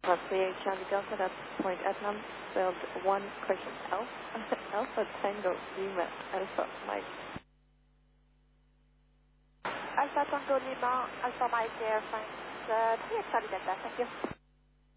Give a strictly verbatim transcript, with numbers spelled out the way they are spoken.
Let's see, Charlie Delta, that's Point Etnam, build one question Alpha, Alpha Tango Lima, Alpha Mike. Alpha Tango Lima, Alpha Mike Air France, uh, three Charlie Delta, thank you.